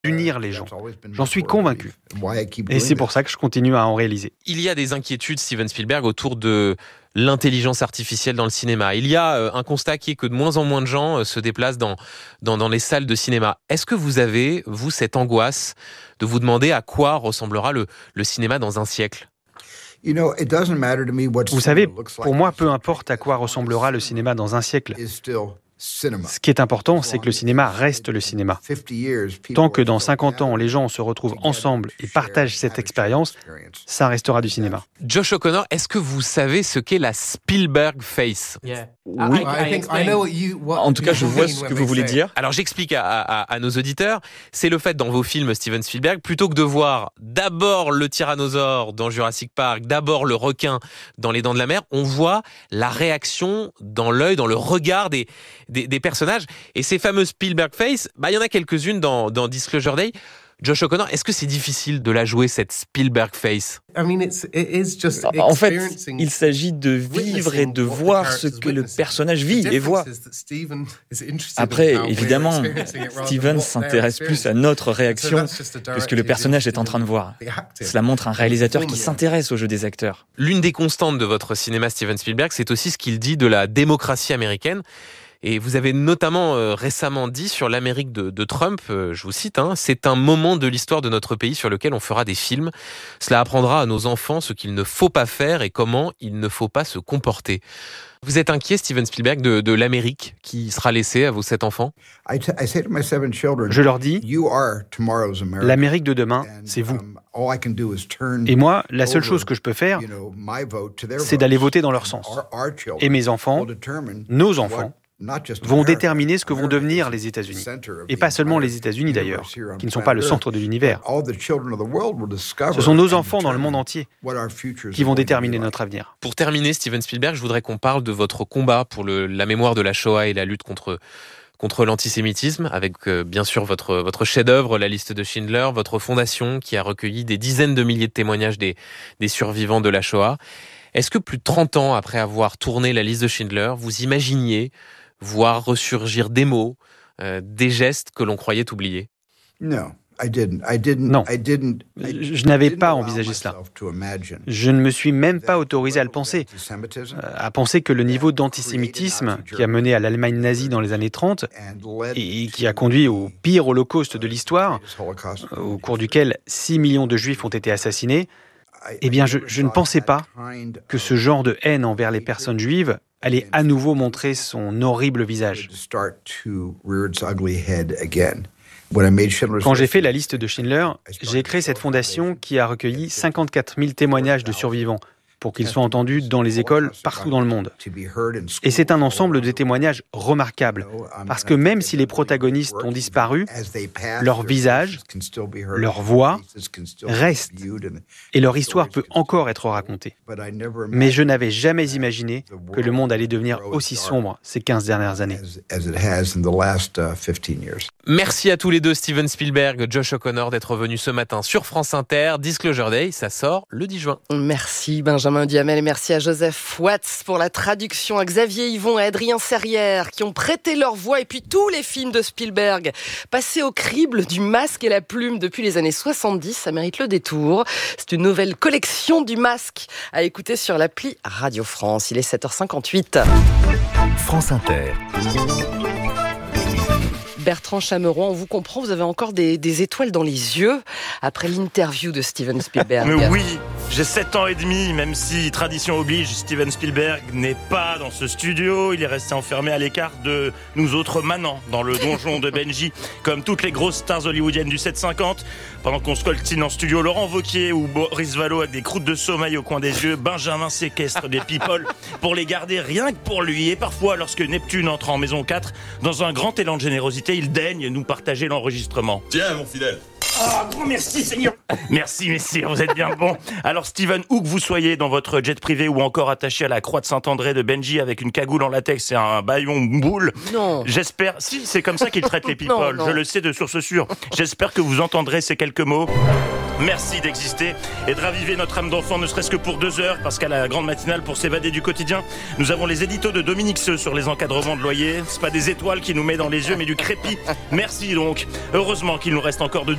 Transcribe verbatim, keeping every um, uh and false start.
d'unir les gens. J'en suis convaincu. Et c'est pour ça que je continue à en réaliser. Il y a des inquiétudes, Steven Spielberg, autour de l'intelligence artificielle dans le cinéma. Il y a un constat qui est que de moins en moins de gens se déplacent dans, dans, dans les salles de cinéma. Est-ce que vous avez, vous, cette angoisse de vous demander à quoi ressemblera le, le cinéma dans un siècle ? Vous savez, pour moi, peu importe à quoi ressemblera le cinéma dans un siècle. Ce qui est important, c'est que le cinéma reste le cinéma. Tant que dans cinquante ans, les gens se retrouvent ensemble et partagent cette expérience, ça restera du cinéma. Josh O'Connor, est-ce que vous savez ce qu'est la Spielberg face ? Oui, en tout cas, je vois ce que vous voulez dire. Alors j'explique à, à, à nos auditeurs, c'est le fait dans vos films Steven Spielberg, plutôt que de voir d'abord le tyrannosaure dans Jurassic Park, d'abord le requin dans Les Dents de la Mer, on voit la réaction dans l'œil, dans le regard des, des, des personnages. Et ces fameuses Spielberg face, bah, il y en a quelques-unes dans, dans Disclosure Day. Josh O'Connor, est-ce que c'est difficile de la jouer, cette Spielberg face ? En fait, il s'agit de vivre et de voir ce que le personnage vit et voit. Après, évidemment, Steven s'intéresse plus à notre réaction que ce que le personnage est en train de voir. Cela montre un réalisateur qui s'intéresse au jeu des acteurs. L'une des constantes de votre cinéma, Steven Spielberg, c'est aussi ce qu'il dit de la démocratie américaine. Et vous avez notamment euh, récemment dit sur l'Amérique de, de Trump, euh, je vous cite, hein, « C'est un moment de l'histoire de notre pays sur lequel on fera des films. Cela apprendra à nos enfants ce qu'il ne faut pas faire et comment il ne faut pas se comporter. » Vous êtes inquiet, Steven Spielberg, de, de l'Amérique qui sera laissée à vos sept enfants ? Je leur dis, l'Amérique de demain, c'est vous. Et moi, la seule chose que je peux faire, c'est d'aller voter dans leur sens. Et mes enfants, nos enfants, vont déterminer ce que vont devenir les États-Unis. Et pas seulement les États-Unis d'ailleurs, qui ne sont pas le centre de l'univers. Ce sont nos enfants dans le monde entier qui vont déterminer notre avenir. Pour terminer, Steven Spielberg, je voudrais qu'on parle de votre combat pour le, la mémoire de la Shoah et la lutte contre, contre l'antisémitisme, avec euh, bien sûr votre, votre chef-d'œuvre, La Liste de Schindler, votre fondation qui a recueilli des dizaines de milliers de témoignages des, des survivants de la Shoah. Est-ce que plus de trente ans après avoir tourné La Liste de Schindler, vous imaginiez voir ressurgir des mots, euh, des gestes que l'on croyait oubliés ? Non, je n'avais pas envisagé cela. Je ne me suis même pas autorisé à le penser. À penser que le niveau d'antisémitisme qui a mené à l'Allemagne nazie dans les années trente et qui a conduit au pire holocauste de l'histoire, au cours duquel six millions de Juifs ont été assassinés, eh bien, je, je ne pensais pas que ce genre de haine envers les personnes juives allait à nouveau montrer son horrible visage. Quand j'ai fait la liste de Schindler, j'ai créé cette fondation qui a recueilli cinquante-quatre mille témoignages de survivants pour qu'ils soient entendus dans les écoles partout dans le monde. Et c'est un ensemble de témoignages remarquables, parce que même si les protagonistes ont disparu, leur visage, leur voix restent, et leur histoire peut encore être racontée. Mais je n'avais jamais imaginé que le monde allait devenir aussi sombre ces quinze dernières années. Merci à tous les deux, Steven Spielberg, Josh O'Connor, d'être venus ce matin sur France Inter. Disclosure Day, ça sort le dix juin. Merci Benjamin Duhamel et merci à Joseph Watts pour la traduction, à Xavier Yvon et Adrien Serrière qui ont prêté leur voix, et puis tous les films de Spielberg passés au crible du Masque et la Plume depuis les années soixante-dix, ça mérite le détour. C'est une nouvelle collection du Masque à écouter sur l'appli Radio France. Il est sept heures cinquante-huit. France Inter. Bertrand Chameroy, on vous comprend, vous avez encore des, des étoiles dans les yeux après l'interview de Steven Spielberg. Mais oui, j'ai sept ans et demi, même si tradition oblige, Steven Spielberg n'est pas dans ce studio. Il est resté enfermé à l'écart de nous autres manants dans le donjon de Benji, comme toutes les grosses stars hollywoodiennes du sept cent cinquante. Pendant qu'on se coltine en studio, Laurent Wauquiez ou Boris Vallaud avec des croûtes de sommeil au coin des yeux, Benjamin séquestre des people pour les garder rien que pour lui. Et parfois, lorsque Neptune entre en maison quatre, dans un grand élan de générosité, il daigne nous partager l'enregistrement. Tiens, mon fidèle. Ah, grand merci, Seigneur. Merci, messieurs, vous êtes bien bons. Alors, Steven, où que vous soyez, dans votre jet privé ou encore attaché à la croix de Saint-André de Benji avec une cagoule en latex et un baillon boule, non. J'espère... Si, c'est comme ça qu'il traite les people, non, non. Je le sais de source sûre. J'espère que vous entendrez ces quelques mots. Merci d'exister et de raviver notre âme d'enfant, ne serait-ce que pour deux heures, parce qu'à la grande matinale, pour s'évader du quotidien, nous avons les éditos de Dominique Seux sur les encadrements de loyer. C'est pas des étoiles qui nous met dans les yeux, mais du crépi. Merci donc. Heureusement qu'il nous reste encore de